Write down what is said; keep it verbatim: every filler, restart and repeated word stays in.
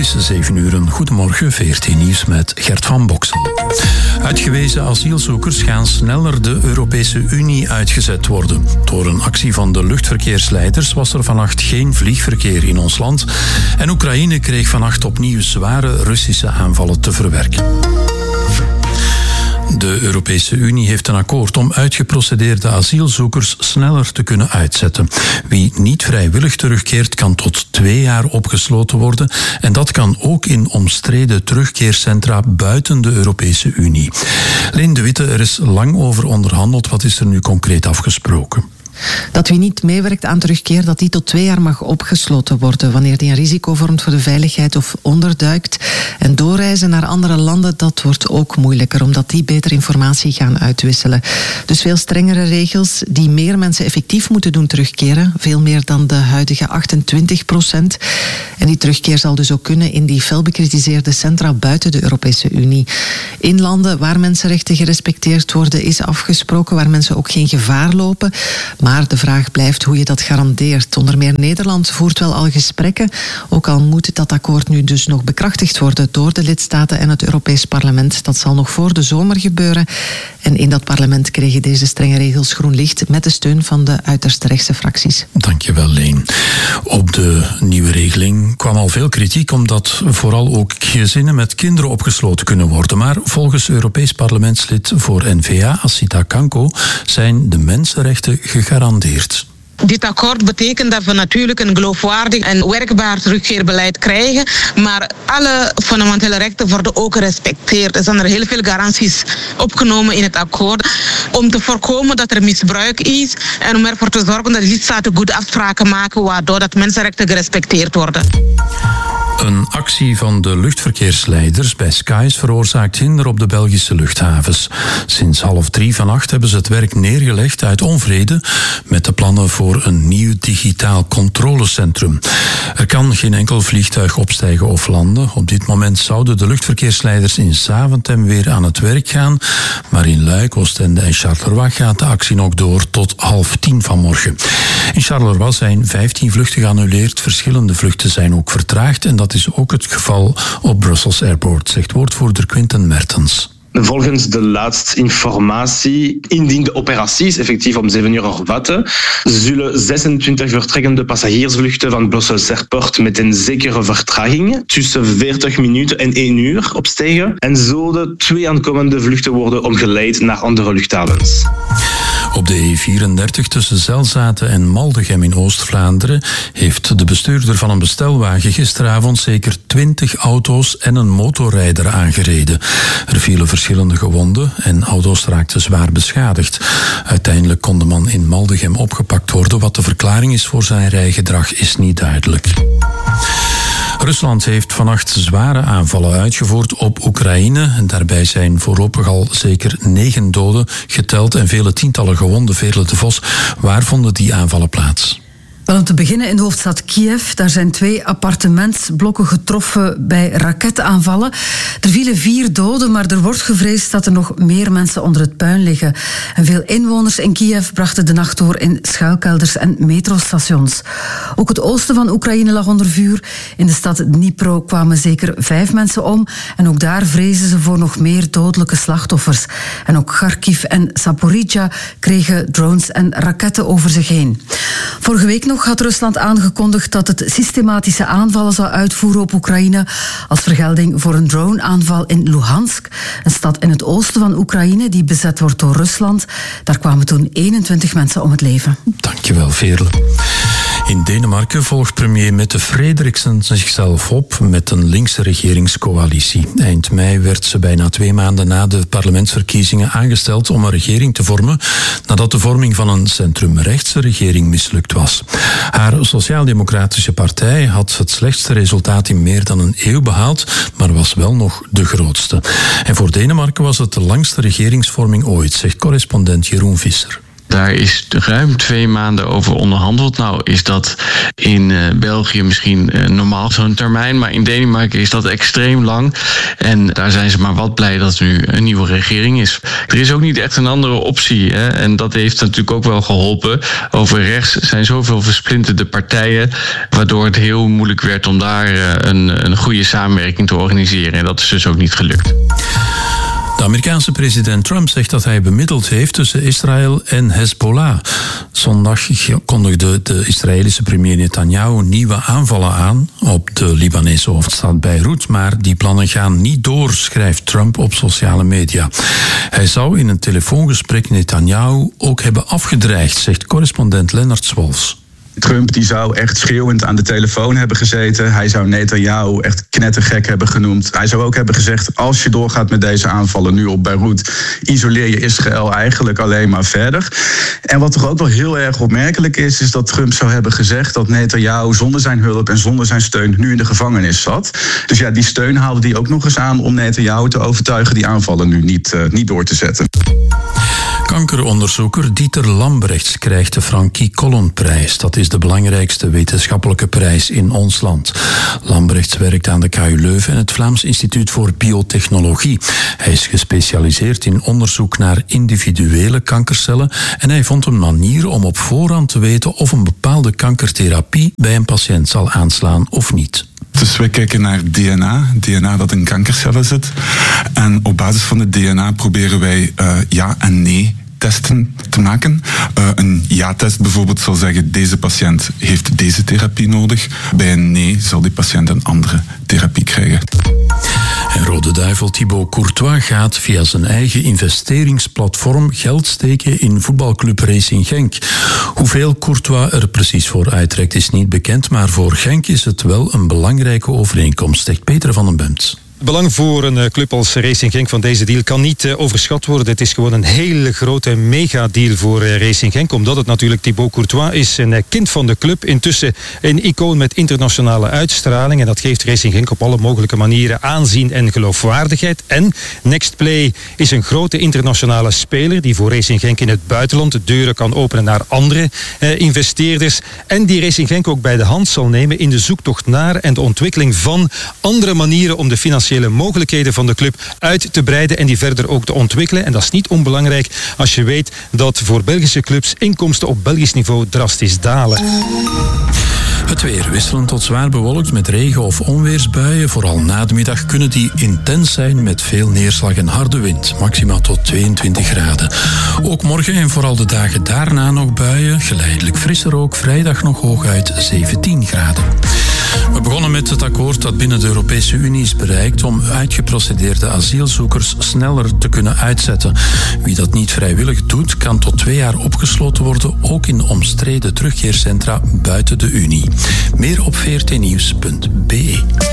is zeven uur. Goedemorgen, V R T Nieuws met Gert van Boksel. Uitgewezen asielzoekers gaan sneller de Europese Unie uitgezet worden. Door een actie van de luchtverkeersleiders was er vannacht geen vliegverkeer in ons land. En Oekraïne kreeg vannacht opnieuw zware Russische aanvallen te verwerken. De Europese Unie heeft een akkoord om uitgeprocedeerde asielzoekers sneller te kunnen uitzetten. Wie niet vrijwillig terugkeert, kan tot twee jaar opgesloten worden. En dat kan ook in omstreden terugkeercentra buiten de Europese Unie. Leen de Witte, er is lang over onderhandeld. Wat is er nu concreet afgesproken? Dat wie niet meewerkt aan terugkeer, dat die tot twee jaar mag opgesloten worden wanneer die een risico vormt voor de veiligheid of onderduikt. En doorreizen naar andere landen, dat wordt ook moeilijker, omdat die beter informatie gaan uitwisselen. Dus veel strengere regels die meer mensen effectief moeten doen terugkeren. Veel meer dan de huidige achtentwintig procent. En die terugkeer zal dus ook kunnen in die fel bekritiseerde centra buiten de Europese Unie. In landen waar mensenrechten gerespecteerd worden, is afgesproken, waar mensen ook geen gevaar lopen. Maar de vraag blijft hoe je dat garandeert. Onder meer Nederland voert wel al gesprekken, ook al moet dat akkoord nu dus nog bekrachtigd worden door de lidstaten en het Europees Parlement. Dat zal nog voor de zomer gebeuren. En in dat parlement kregen deze strenge regels groen licht met de steun van de uiterst rechtse fracties. Dankjewel, Leen. Op de nieuwe regeling kwam al veel kritiek, omdat vooral ook gezinnen met kinderen opgesloten kunnen worden. Maar volgens Europees Parlementslid voor N V A, Asita Kanko, zijn de mensenrechten gegarandeerd. Dit akkoord betekent dat we natuurlijk een geloofwaardig en werkbaar terugkeerbeleid krijgen, maar alle fundamentele rechten worden ook gerespecteerd. Er zijn er heel veel garanties opgenomen in het akkoord om te voorkomen dat er misbruik is en om ervoor te zorgen dat de lidstaten goede afspraken maken waardoor dat mensenrechten gerespecteerd worden. Een actie van de luchtverkeersleiders bij Skies veroorzaakt hinder op de Belgische luchthavens. Sinds half drie vannacht hebben ze het werk neergelegd uit onvrede met de plannen voor een nieuw digitaal controlecentrum. Er kan geen enkel vliegtuig opstijgen of landen. Op dit moment zouden de luchtverkeersleiders in Zaventem weer aan het werk gaan. Maar in Luik, Oostende en Charleroi gaat de actie nog door tot half tien vanmorgen. In Charleroi zijn vijftien vluchten geannuleerd. Verschillende vluchten zijn ook vertraagd en dat is ook het geval op Brussels Airport, zegt woordvoerder Quinten Mertens. Volgens de laatste informatie, indien de operaties effectief om zeven uur hervatten, zullen zesentwintig vertrekkende passagiersvluchten van Brussels Airport met een zekere vertraging tussen veertig minuten en één uur opstijgen en zullen twee aankomende vluchten worden omgeleid naar andere luchthavens. Op de E vierendertig tussen Zelzaten en Maldegem in Oost-Vlaanderen heeft de bestuurder van een bestelwagen gisteravond zeker twintig auto's en een motorrijder aangereden. Er vielen verschillende gewonden en auto's raakten zwaar beschadigd. Uiteindelijk kon de man in Maldegem opgepakt worden. Wat de verklaring is voor zijn rijgedrag is niet duidelijk. Rusland heeft vannacht zware aanvallen uitgevoerd op Oekraïne. Daarbij zijn voorlopig al zeker negen doden geteld en vele tientallen gewonden. Veerle de Vos, waar vonden die aanvallen plaats? Wel, om te beginnen in de hoofdstad Kiev. Daar zijn twee appartementsblokken getroffen bij raketaanvallen. Er vielen vier doden, maar er wordt gevreesd dat er nog meer mensen onder het puin liggen. En veel inwoners in Kiev brachten de nacht door in schuilkelders en metrostations. Ook het oosten van Oekraïne lag onder vuur. In de stad Dnipro kwamen zeker vijf mensen om. En ook daar vrezen ze voor nog meer dodelijke slachtoffers. En ook Kharkiv en Zaporizhia kregen drones en raketten over zich heen. Vorige week nog had Rusland aangekondigd dat het systematische aanvallen zou uitvoeren op Oekraïne als vergelding voor een drone-aanval in Luhansk, een stad in het oosten van Oekraïne die bezet wordt door Rusland. Daar kwamen toen eenentwintig mensen om het leven. Dankjewel, Veerle. In Denemarken volgt premier Mette Frederiksen zichzelf op met een linkse regeringscoalitie. Eind mei werd ze bijna twee maanden na de parlementsverkiezingen aangesteld om een regering te vormen nadat de vorming van een centrumrechtse regering mislukt was. Haar sociaal-democratische partij had het slechtste resultaat in meer dan een eeuw behaald, maar was wel nog de grootste. En voor Denemarken was het de langste regeringsvorming ooit, zegt correspondent Jeroen Visser. Daar is ruim twee maanden over onderhandeld. Nou is dat in uh, België misschien uh, normaal zo'n termijn, maar in Denemarken is dat extreem lang. En daar zijn ze maar wat blij dat er nu een nieuwe regering is. Er is ook niet echt een andere optie. Hè? En dat heeft natuurlijk ook wel geholpen. Over rechts zijn zoveel versplinterde partijen, waardoor het heel moeilijk werd om daar uh, een, een goede samenwerking te organiseren. En dat is dus ook niet gelukt. De Amerikaanse president Trump zegt dat hij bemiddeld heeft tussen Israël en Hezbollah. Zondag kondigde de Israëlische premier Netanyahu nieuwe aanvallen aan op de Libanese hoofdstad Beirut, maar die plannen gaan niet door, schrijft Trump op sociale media. Hij zou in een telefoongesprek Netanyahu ook hebben afgedreigd, zegt correspondent Lennart Swolfs. Trump die zou echt schreeuwend aan de telefoon hebben gezeten. Hij zou Netanyahu echt knettergek hebben genoemd. Hij zou ook hebben gezegd, als je doorgaat met deze aanvallen nu op Beirut, isoleer je Israël eigenlijk alleen maar verder. En wat toch ook wel heel erg opmerkelijk is, is dat Trump zou hebben gezegd dat Netanyahu zonder zijn hulp en zonder zijn steun nu in de gevangenis zat. Dus ja, die steun haalde hij ook nog eens aan om Netanyahu te overtuigen die aanvallen nu niet, uh, niet door te zetten. Kankeronderzoeker Dieter Lambrechts krijgt de Frankie Collin-prijs. Dat is de belangrijkste wetenschappelijke prijs in ons land. Lambrechts werkt aan de K U Leuven en het Vlaams Instituut voor Biotechnologie. Hij is gespecialiseerd in onderzoek naar individuele kankercellen en hij vond een manier om op voorhand te weten of een bepaalde kankertherapie bij een patiënt zal aanslaan of niet. Dus wij kijken naar D N A, D N A dat in kankercellen zit. En op basis van het D N A proberen wij uh, ja en nee testen te maken. Uh, een ja-test bijvoorbeeld zal zeggen, deze patiënt heeft deze therapie nodig. Bij een nee zal die patiënt een andere therapie krijgen. En Rode Duivel Thibaut Courtois gaat via zijn eigen investeringsplatform geld steken in voetbalclub Racing Genk. Hoeveel Courtois er precies voor uittrekt is niet bekend, maar voor Genk is het wel een belangrijke overeenkomst, zegt Peter van den Bemt. Het belang voor een club als Racing Genk van deze deal kan niet uh, overschat worden. Het is gewoon een hele grote megadeal voor uh, Racing Genk. Omdat het natuurlijk Thibaut Courtois is, een uh, kind van de club. Intussen een icoon met internationale uitstraling. En dat geeft Racing Genk op alle mogelijke manieren aanzien en geloofwaardigheid. En Nextplay is een grote internationale speler die voor Racing Genk in het buitenland de deuren kan openen naar andere uh, investeerders. En die Racing Genk ook bij de hand zal nemen in de zoektocht naar en de ontwikkeling van andere manieren om de financiële mogelijkheden van de club uit te breiden en die verder ook te ontwikkelen. En dat is niet onbelangrijk als je weet dat voor Belgische clubs inkomsten op Belgisch niveau drastisch dalen. Het weer wisselend tot zwaar bewolkt met regen- of onweersbuien. Vooral na de middag kunnen die intens zijn met veel neerslag en harde wind. Maximaal tot tweeëntwintig graden. Ook morgen en vooral de dagen daarna nog buien. Geleidelijk frisser ook. Vrijdag nog hooguit zeventien graden. We begonnen met het akkoord dat binnen de Europese Unie is bereikt om uitgeprocedeerde asielzoekers sneller te kunnen uitzetten. Wie dat niet vrijwillig doet, kan tot twee jaar opgesloten worden, ook in omstreden terugkeercentra buiten de Unie. Meer op v r t nieuws punt b e.